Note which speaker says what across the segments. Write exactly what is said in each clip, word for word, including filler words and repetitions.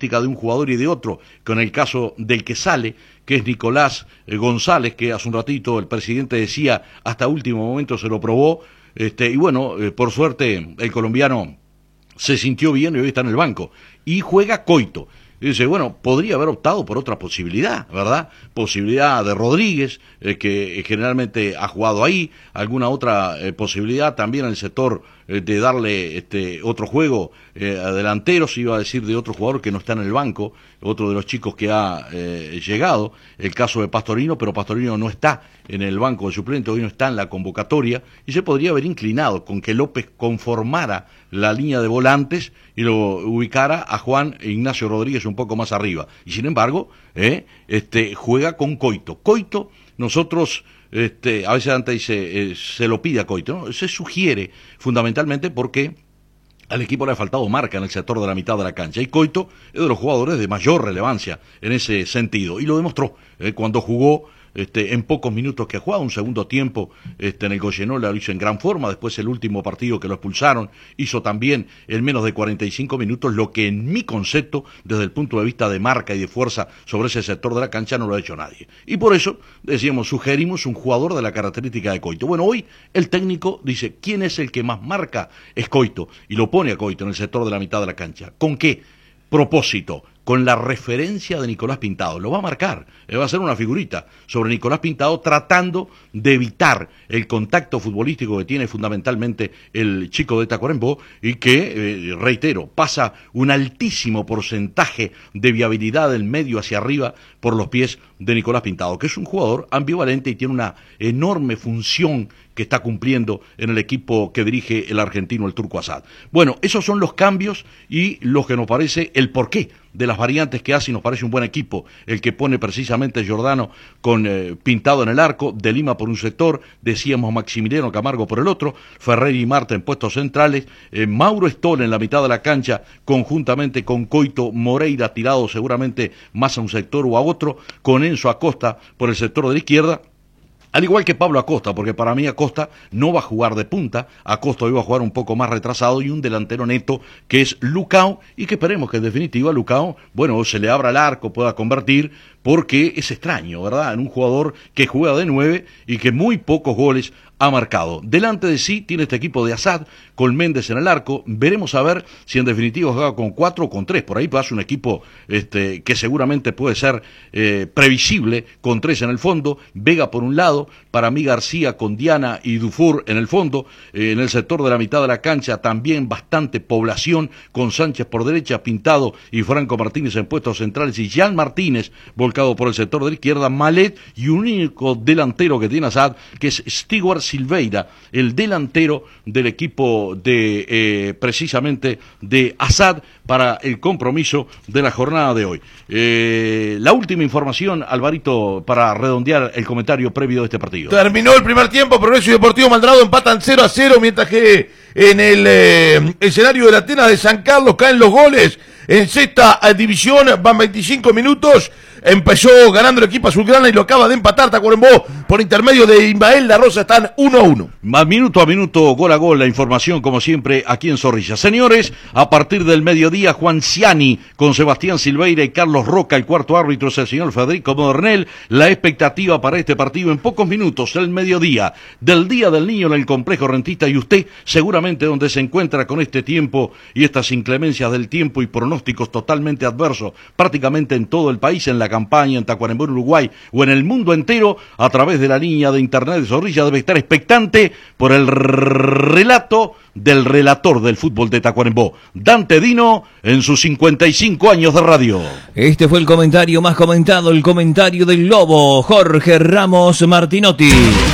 Speaker 1: característica de un jugador y de otro, con el caso del que sale, que es Nicolás eh, González, que hace un ratito el presidente decía, hasta último momento se lo probó, este, y bueno, eh, por suerte el colombiano se sintió bien y hoy está en el banco, y juega Coito. Y dice, bueno, podría haber optado por otra posibilidad, ¿verdad? Posibilidad de Rodríguez, eh, que eh, generalmente ha jugado ahí, alguna otra eh, posibilidad también en el sector eh, de darle este otro juego eh, a delanteros, iba a decir de otro jugador que no está en el banco, otro de los chicos que ha eh, llegado, el caso de Pastorino, pero Pastorino no está en el banco de suplente, hoy no está en la convocatoria, y se podría haber inclinado con que López conformara la línea de volantes y lo ubicara a Juan Ignacio Rodríguez un poco más arriba, y sin embargo, eh, este juega con Coito. Coito, nosotros, este, a veces antes dice, eh, se lo pide a Coito, ¿no? Se sugiere fundamentalmente porque al equipo le ha faltado marca en el sector de la mitad de la cancha, y Coito es de los jugadores de mayor relevancia en ese sentido, y lo demostró eh, cuando jugó Este, en pocos minutos que ha jugado, un segundo tiempo este, en el Goyenola lo hizo en gran forma, después el último partido que lo expulsaron, hizo también en menos de cuarenta y cinco minutos lo que en mi concepto, desde el punto de vista de marca y de fuerza sobre ese sector de la cancha, no lo ha hecho nadie. Y por eso, decíamos, sugerimos un jugador de la característica de Coito. Bueno, hoy el técnico dice, ¿quién es el que más marca? Es Coito, y lo pone a Coito en el sector de la mitad de la cancha. ¿Con qué propósito? Con la referencia de Nicolás Pintado, lo va a marcar, eh, va a hacer una figurita sobre Nicolás Pintado tratando de evitar el contacto futbolístico que tiene fundamentalmente el chico de Tacuarembó y que, eh, reitero, pasa un altísimo porcentaje de viabilidad del medio hacia arriba por los pies de Nicolás Pintado, que es un jugador ambivalente y tiene una enorme función que está cumpliendo en el equipo que dirige el argentino, el Turco Asad. Bueno, esos son los cambios y lo que nos parece el porqué de las variantes que hace, y nos parece un buen equipo el que pone precisamente Giordano con eh, Pintado en el arco, De Lima por un sector, decíamos Maximiliano Camargo por el otro, Ferrer y Marta en puestos centrales, eh, Mauro Stoll en la mitad de la cancha, conjuntamente con Coito Moreira tirado seguramente más a un sector o a otro, con Enzo Acosta por el sector de la izquierda, al igual que Pablo Acosta, porque para mí Acosta no va a jugar de punta, Acosta iba a jugar un poco más retrasado, y un delantero neto que es Lucao, y que esperemos que en definitiva Lucao, bueno, se le abra el arco, pueda convertir, porque es extraño, ¿verdad?, en un jugador que juega de nueve y que muy pocos goles ha marcado. Delante de sí tiene este equipo de Asad, con Méndez en el arco, veremos a ver si en definitiva juega con cuatro o con tres, por ahí pasa un equipo este, que seguramente puede ser eh, previsible, con tres en el fondo, Vega por un lado, para mí García con Diana y Dufour en el fondo, eh, en el sector de la mitad de la cancha también bastante población, con Sánchez por derecha, Pintado y Franco Martínez en puestos centrales, y Jean Martínez volcado por el sector de la izquierda, Malet, y un único delantero que tiene Asad, que es Stewart Silveira, el delantero del equipo de eh, precisamente de Asad para el compromiso de la jornada de hoy. Eh, la última información, Alvarito, para redondear el comentario previo de este partido.
Speaker 2: Terminó el primer tiempo, Progreso y Deportivo Maldonado empatan cero a cero, mientras que en el eh, escenario de la Atenas de San Carlos caen los goles. En sexta división van veinticinco minutos, empezó ganando el equipo azulgrana y lo acaba de empatar Tacuarembó por intermedio de Ismael La Rosa, están uno a uno.
Speaker 1: Más minuto a minuto, gol a gol, la información como siempre aquí en Zorrilla. Señores, a partir del mediodía, Juan Ciani con Sebastián Silveira y Carlos Roca, el cuarto árbitro es el señor Federico Modernel. La expectativa para este partido en pocos minutos, el mediodía del Día del Niño en el Complejo Rentista, y usted seguramente donde se encuentra con este tiempo y estas inclemencias del tiempo y pronósticos totalmente adversos prácticamente en todo el país, en la campaña, en Tacuarembó, en Uruguay o en el mundo entero, a través de la línea de internet de Zorrilla, debe estar expectante por el relato del relator del fútbol de Tacuarembó, Dante Dino, en sus cincuenta y cinco años de radio.
Speaker 3: Este fue el comentario más comentado, el comentario del Lobo, Jorge Ramos Martinotti.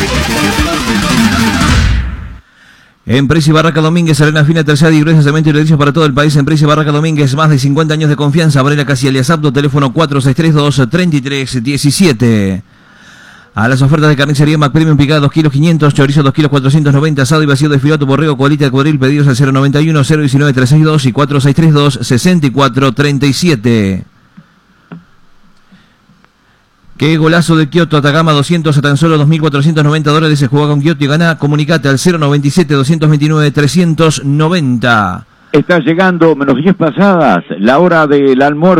Speaker 3: Empresa y Barraca Domínguez, arena fina, tercera y gruesa, cemento y ladrillos para todo el país. Empresa y Barraca Domínguez, más de cincuenta años de confianza. Varela Casialias Abdo, teléfono cuatro seis tres dos, tres tres uno siete. A las ofertas de carnicería McPremium, picada dos kilos quinientos, chorizo dos kilos cuatrocientos noventa, asado y vacío de filoto, borrego, colita de cuadril, pedidos al cero noventa y uno, cero diecinueve, trescientos sesenta y dos y cuatro seis tres dos, seis cuatro tres siete. Qué golazo de Kioto, Atacama doscientos a tan solo dos mil cuatrocientos noventa dólares. Se juega con Kioto y gana. Comunicate al cero noventa y siete, doscientos veintinueve, trescientos noventa.
Speaker 4: Está llegando, menos diez pasadas, la hora del almuerzo.